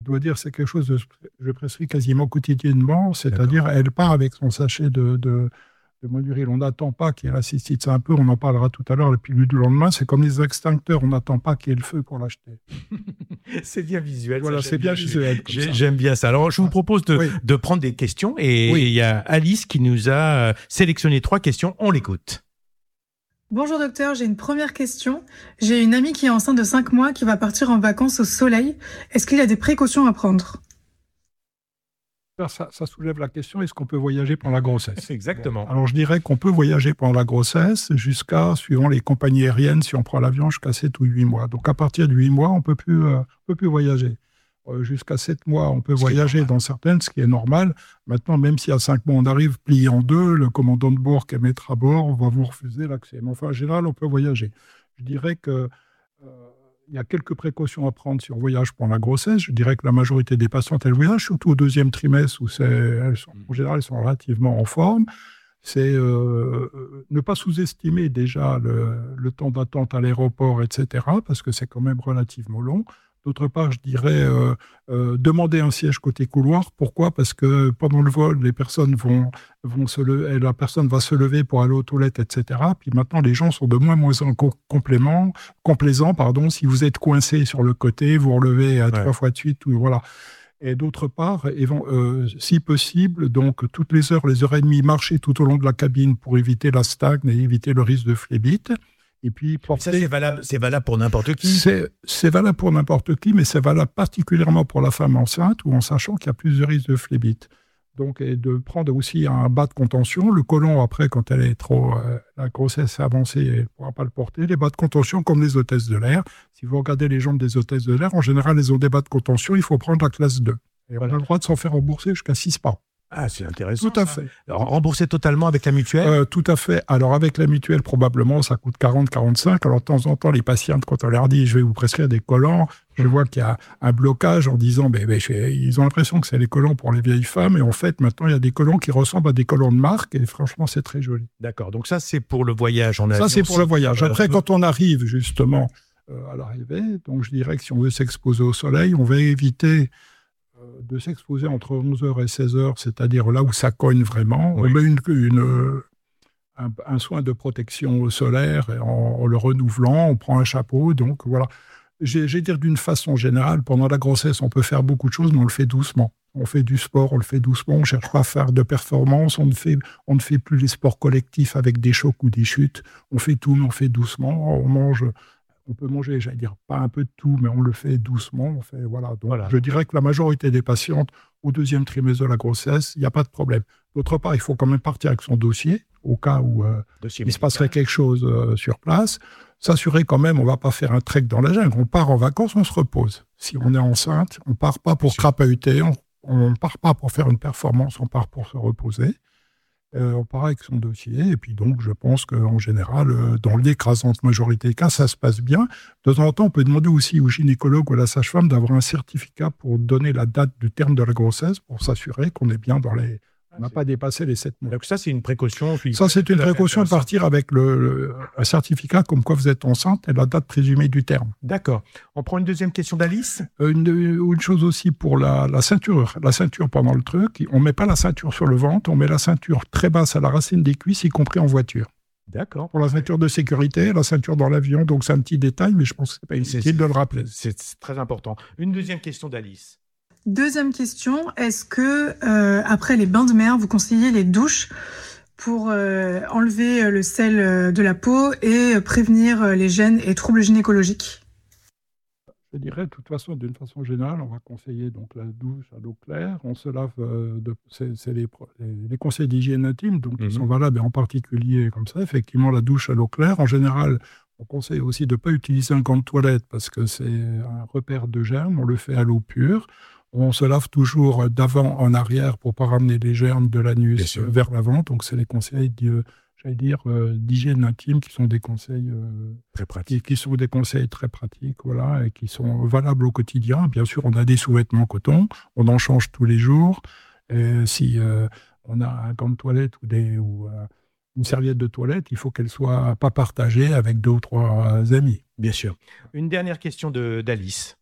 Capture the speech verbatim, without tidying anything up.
dois dire, c'est quelque chose que je prescris quasiment quotidiennement, c'est-à-dire D'accord. elle part avec son sachet de, de, de Molnuril. On n'attend pas qu'il y ait la cystite. C'est un peu, on en parlera tout à l'heure, la pilule du lendemain, c'est comme les extincteurs, on n'attend pas qu'il y ait le feu pour l'acheter. C'est bien visuel. Voilà, ça, c'est bien visuel. J'ai, j'aime bien ça. Alors, je vous propose de, oui. de prendre des questions et oui. il y a Alice qui nous a sélectionné trois questions. On l'écoute. Bonjour docteur, j'ai une première question. J'ai une amie qui est enceinte de cinq mois qui va partir en vacances au soleil. Est-ce qu'il y a des précautions à prendre ? ça, ça soulève la question, est-ce qu'on peut voyager pendant la grossesse ? Exactement. Alors je dirais qu'on peut voyager pendant la grossesse jusqu'à, suivant les compagnies aériennes, si on prend l'avion, jusqu'à sept ou huit mois. Donc à partir de huit mois, on ne peut plus, euh, on peut plus voyager. Euh, jusqu'à sept mois, on peut ce voyager dans certaines, ce qui est normal. Maintenant, même si à cinq mois, on arrive plié en deux, le commandant de bord qui est maître à bord va vous refuser l'accès. Mais enfin, en général, on peut voyager. Je dirais que euh, il y a quelques précautions à prendre si on voyage pendant la grossesse. Je dirais que la majorité des patientes, elles voyagent, surtout au deuxième trimestre, où c'est, elles sont, en général, elles sont relativement en forme. C'est euh, ne pas sous-estimer déjà le, le temps d'attente à l'aéroport, et cetera, parce que c'est quand même relativement long. D'autre part, je dirais euh, euh, demander un siège côté couloir. Pourquoi ? Parce que pendant le vol, les personnes vont, vont se lever, la personne va se lever pour aller aux toilettes, et cetera. Puis maintenant, les gens sont de moins en moins complément, complaisants. Pardon, si vous êtes coincé sur le côté, vous relevez à ouais. trois fois de suite. Ou, voilà. Et d'autre part, euh, si possible, donc toutes les heures, les heures et demie, marcher tout au long de la cabine pour éviter la stagne et éviter le risque de phlébite. Et puis porter... Ça, c'est valable, c'est valable pour n'importe qui. C'est, c'est valable pour n'importe qui, mais c'est valable particulièrement pour la femme enceinte, ou en sachant qu'il y a plus de risques de phlébite. Donc, et de prendre aussi un bas de contention. Le côlon, après, quand elle est trop, euh, la grossesse est avancée, elle ne pourra pas le porter. Les bas de contention, comme les hôtesses de l'air. Si vous regardez les jambes des hôtesses de l'air, en général, elles ont des bas de contention. Il faut prendre la classe deux. Et voilà. On a le droit de s'en faire rembourser jusqu'à six par an. Ah, c'est intéressant. Tout à fait. Alors, rembourser totalement avec la mutuelle ? euh, Tout à fait. Alors, avec la mutuelle, probablement, ça coûte quarante à quarante-cinq. Alors, de temps en temps, les patientes, quand on leur dit « je vais vous prescrire des collants », je vois qu'il y a un blocage en disant ben, « ben, ils ont l'impression que c'est les collants pour les vieilles femmes ». Et en fait, maintenant, il y a des collants qui ressemblent à des collants de marque. Et franchement, c'est très joli. D'accord. Donc, ça, c'est pour le voyage en avion. Ça, c'est pour le voyage. Après, quand on arrive, justement, euh, à l'arrivée, donc je dirais que si on veut s'exposer au soleil, on va éviter... de s'exposer entre onze heures et seize heures, c'est-à-dire là où ça cogne vraiment. Oui. On met une, une, un, un soin de protection solaire en, en le renouvelant, on prend un chapeau, donc voilà. J'ai, j'ai dire d'une façon générale, pendant la grossesse, on peut faire beaucoup de choses, mais on le fait doucement. On fait du sport, on le fait doucement, on ne cherche pas à faire de performance, on ne fait, on ne fait plus les sports collectifs avec des chocs ou des chutes. On fait tout, mais on fait doucement, on mange... On peut manger, j'allais dire, pas un peu de tout, mais on le fait doucement. On fait, voilà. Donc, voilà. Je dirais que la majorité des patientes, au deuxième trimestre de la grossesse, il n'y a pas de problème. D'autre part, il faut quand même partir avec son dossier, au cas où euh, il se passerait quelque chose euh, sur place. S'assurer quand même, on ne va pas faire un trek dans la jungle. On part en vacances, on se repose. Si on est enceinte, on ne part pas pour crapahuter, on ne part pas pour faire une performance, on part pour se reposer. Euh, on part avec son dossier, et puis donc je pense qu'en général, euh, dans l'écrasante majorité des cas, ça se passe bien. De temps en temps, on peut demander aussi au gynécologue ou à la sage-femme d'avoir un certificat pour donner la date du terme de la grossesse, pour s'assurer qu'on est bien dans les... On n'a pas dépassé les sept mois. Donc ça, c'est une précaution. Puis ça, c'est une précaution de partir avec le, le, un certificat comme quoi vous êtes enceinte et la date présumée du terme. D'accord. On prend une deuxième question d'Alice. Euh, une, une chose aussi pour la, la ceinture. La ceinture pendant le truc, on ne met pas la ceinture sur le ventre, on met la ceinture très basse à la racine des cuisses, y compris en voiture. D'accord. Pour la ceinture de sécurité, la ceinture dans l'avion. Donc c'est un petit détail, mais je pense que c'est pas inutile c'est, de le rappeler. C'est, c'est très important. Une deuxième question d'Alice. Deuxième question, est-ce que, euh, après les bains de mer, vous conseillez les douches pour euh, enlever le sel de la peau et prévenir les gènes et troubles gynécologiques ? Je dirais, de toute façon, d'une façon générale, on va conseiller donc la douche à l'eau claire. On se lave, euh, de, c'est, c'est les, les, les conseils d'hygiène intime, donc mmh. qui sont valables, et en particulier comme ça, effectivement, la douche à l'eau claire. En général, on conseille aussi de ne pas utiliser un gant de toilette parce que c'est un repère de germes. On le fait à l'eau pure. On se lave toujours d'avant en arrière pour ne pas ramener les germes de l'anus vers l'avant. Donc, c'est les conseils de, j'allais dire, euh, d'hygiène intime qui sont des conseils euh, très pratiques. Qui, qui sont des conseils très pratiques, voilà, et qui sont valables au quotidien. Bien sûr, on a des sous-vêtements coton, on en change tous les jours. Et si euh, on a un gant de toilette ou, des, ou euh, une serviette de toilette, il faut qu'elle soit pas partagée avec deux ou trois amis. Bien sûr. Une dernière question de, d'Alice.